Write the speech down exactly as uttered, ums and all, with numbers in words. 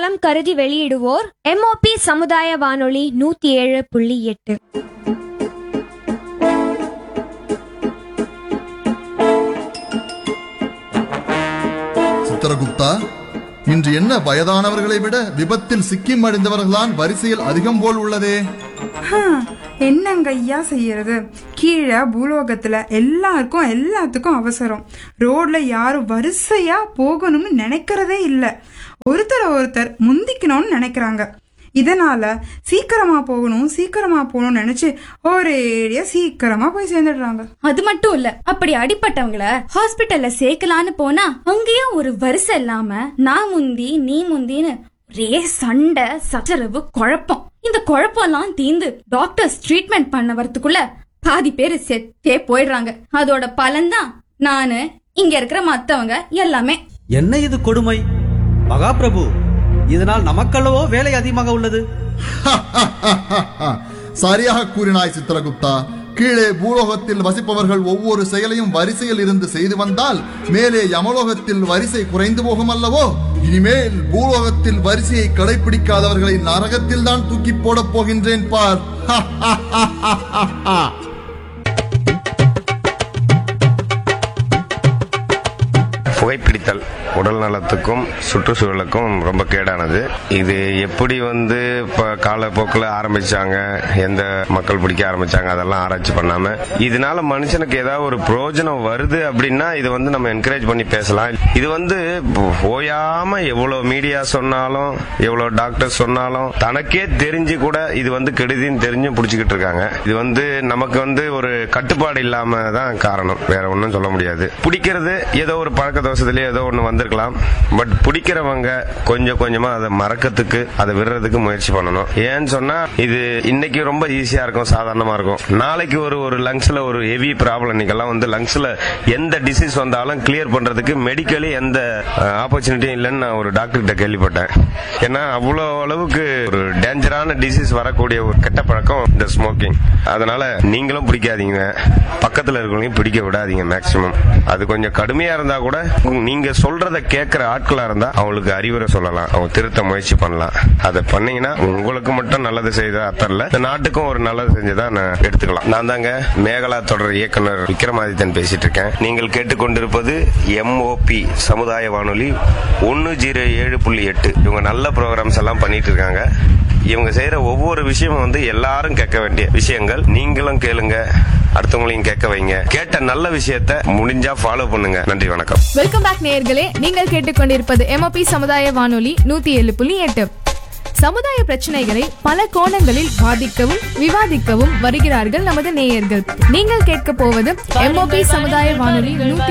நலம் கருதி வெளியிடுவோர் எம்ஓபி சமுதாய வானொலி நூத்தி ஏழு புள்ளி எட்டு. சித்திரகுப்தா, இன்று என்ன வயதானவர்களை விட விபத்தில் சிக்கி மடிந்தவர்கள்தான் வரிசையில் அதிகம் போல் உள்ளதே. என்னங்க ஐயா செய்யறது? கீழே பூலோகத்துல எல்லாருக்கும் எல்லாத்துக்கும் அவசரம். ரோட்ல யாரும் வரிசையா போகணும்னு நினைக்கிறதே இல்ல. ஒருத்தர் ஒருத்தர் முந்திக்கணும்னு நினைக்கிறாங்க. இதனால சீக்கிரமா போகணும் சீக்கிரமா போகணும்னு நினைச்சு ஒரேடியா சீக்கிரமா போய் சேர்ந்துடுறாங்க. அது மட்டும் இல்ல, அப்படி அடிப்பட்டவங்கள ஹாஸ்பிட்டல்ல சேர்க்கலான்னு போனா அங்கேயும் ஒரு வரிசை இல்லாம நான் முந்தி நீ முந்தின்னு ஒரே சண்டை சச்சரவு குழப்பம். இந்த குழப்பம் எல்லாம் தீந்து டாக்டர்ஸ் ட்ரீட்மெண்ட் பண்ண வரதுக்குள்ள பாதி பேரு செத்தே போயிடுறாங்க. அதோட பலன்தான் நானு இங்க இருக்கிற மத்தவங்க எல்லாமே. என்ன இது கொடுமை மகாபிரபு? இதனால் நமக்கல்லவோ வேலை அதிகமாக உள்ளது. சரியாக கூறினாய் சித்திரகுப்தா. கீழே பூலோகத்தில் வசிப்பவர்கள் ஒவ்வொரு செயலையும் வரிசையில் இருந்து செய்து வந்தால் மேலே யமலோகத்தில் வரிசை குறைந்து போகும் அல்லவோ? இனிமேல் பூலோகத்தில் வரிசையை கடைபிடிக்காதவர்களை நரகத்தில் தான் தூக்கி போடப் போகின்றேன் பார். புகைப்பிடித்தல் உடல் நலத்துக்கும் சுற்றுச்சூழலுக்கும் ரொம்ப கேடானது. இது எப்படி வந்து இப்ப காலப்போக்கில் ஆரம்பிச்சாங்க, எந்த மக்கள் பிடிக்க ஆரம்பிச்சாங்க, அதெல்லாம் ஆராய்ச்சி பண்ணாம இதனால மனுஷனுக்கு ஏதாவது ஒரு பிரயோஜனம் வருது அப்படின்னா இது வந்து நம்ம என்கரேஜ் பண்ணி பேசலாம். இது வந்து ஓயாம எவ்வளவு மீடியா சொன்னாலும் எவ்வளவு டாக்டர் சொன்னாலும் தனக்கே தெரிஞ்சு கூட இது வந்து கெடுதின்னு தெரிஞ்சும் பிடிச்சிக்கிட்டு இருக்காங்க. இது வந்து நமக்கு வந்து ஒரு கட்டுப்பாடு இல்லாம தான் காரணம், வேற ஒன்றும் சொல்ல முடியாது. பிடிக்கிறது ஏதோ ஒரு பழக்க தோஷத்திலே ஏதோ ஒன்று வந்திருக்கலாம். பட் பிடிக்கிறவங்க கொஞ்சம் கொஞ்சமா அதை மறக்கிறதுக்கு அதை விடுறதுக்கு முயற்சி பண்ணணும். ஏன்னு சொன்னா இது இன்னைக்கு ரொம்ப ஈஸியா இருக்கும், சாதாரணமா இருக்கும். நாளைக்கு ஒரு ஒரு லங்ஸ்ல ஒரு ஹெவி ப்ராப்ளம், இன்னைக்கெல்லாம் வந்து லங்ஸ்ல எந்த டிசீஸ் வந்தாலும் கிளியர் பண்றதுக்கு மெடிக்கலி எந்த ஆப்பர்ச்சுனிட்டியும் இல்லைன்னு நான் ஒரு டாக்டர் கிட்ட கேள்விப்பட்டேன். ஏன்னா அவ்வளோ அளவுக்கு ஒரு டேஞ்சரான டிசீஸ் வரக்கூடிய ஒரு கெட்ட பழக்கம் இந்த ஸ்மோக்கிங். அதனால நீங்களும் பிடிக்காதீங்க, பக்கத்துல இருக்கிறவங்க பிடிக்க விடாதீங்க மேக்சிமம். அது கொஞ்சம் கடுமையா இருந்தா கூட நீங்க சொல்றத கேட்கிற ஆட்களா இருந்தா அவங்களுக்கு அறிவுரை சொல்லலாம், அவங்க திருத்த முயற்சி பண்ணலாம். அதை பண்ணீங்கன்னா உங்களுக்கு மட்டும் நல்லது செய்த அத்தல்ல, இந்த நாட்டுக்கும் ஒரு நல்லது செஞ்சதா நான் எடுத்துக்கலாம். நான் தாங்க மேகலா தொடர் இயக்குனர் விக்ரமாதித்தன் பேசிட்டு இருக்கேன். நீங்கள் கேட்டுக்கொண்டிருப்பது எம்ஓபி சமுதாய வானொலி ஒன்னு ஜீரோ ஏழு புள்ளி எட்டு. இவங்க நல்ல ப்ரோக்ராம்ஸ் எல்லாம் பண்ணிட்டு இருக்காங்க. இவங்க செய்யற ஒவ்வொரு விஷயமும் வந்து எல்லாரும் கேட்க வேண்டிய விஷயங்கள். நீங்களும் கேளுங்க, அடுத்தவங்களையும் கேட்க வைங்க. கேட்ட நல்ல விஷயத்த முடிஞ்சா ஃபாலோ பண்ணுங்க. நன்றி, வணக்கம். வெல்கம் பேக் நேயர்களே. நீங்கள் கேட்டுக்கொண்டிருப்பது எம்ஓபி சமுதாய வானொலி நூத்தி ஏழு புள்ளி எட்டு. சமுதாய பிரச்சனைகளை பல கோணங்களில் வாதிக்கவும் விவாதிக்கவும் வருகிறார்கள் நமது நேயர்கள். நீங்கள் கேட்க போவது எம்ஓபி சமுதாய வானொலி நூத்தி